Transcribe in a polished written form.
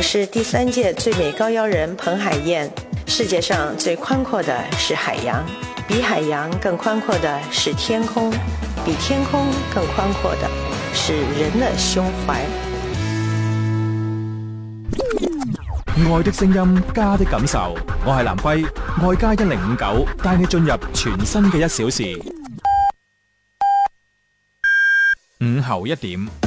是第3届最美高腰人彭海燕。世界上最宽阔的是海洋，比海洋更寬闊的是天空，比天空更寬闊的是人的胸懷。 愛的聲音，家的感受。我係南輝，愛家1059，帶你進入全新嘅1小時。午後1點。